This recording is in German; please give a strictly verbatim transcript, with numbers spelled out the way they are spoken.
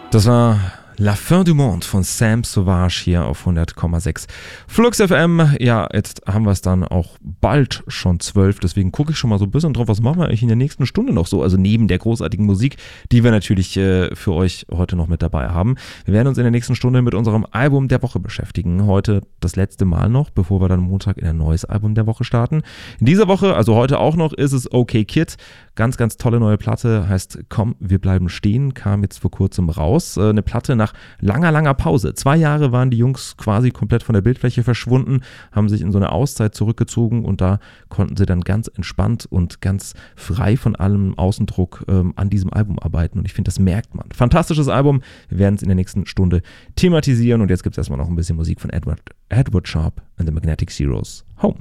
Das war La Fin du Monde von Sam Sauvage hier auf hundert Komma sechs Flux F M. Ja, jetzt haben wir es dann auch bald schon zwölf, deswegen gucke ich schon mal so ein bisschen drauf, was machen wir eigentlich in der nächsten Stunde noch so, also neben der großartigen Musik, die wir natürlich äh, für euch heute noch mit dabei haben. Wir werden uns in der nächsten Stunde mit unserem Album der Woche beschäftigen. Heute das letzte Mal noch, bevor wir dann Montag in ein neues Album der Woche starten. In dieser Woche, also heute auch noch, ist es Okay Kid. Ganz, ganz tolle neue Platte, heißt Komm, wir bleiben stehen, kam jetzt vor kurzem raus. Äh, eine Platte nach langer, langer Pause. Zwei Jahre waren die Jungs quasi komplett von der Bildfläche verschwunden, haben sich in so eine Auszeit zurückgezogen und da konnten sie dann ganz entspannt und ganz frei von allem Außendruck ähm, an diesem Album arbeiten und ich finde, das merkt man. Fantastisches Album, wir werden es in der nächsten Stunde thematisieren und jetzt gibt es erstmal noch ein bisschen Musik von Edward, Edward Sharpe and the Magnetic Zeros. Home.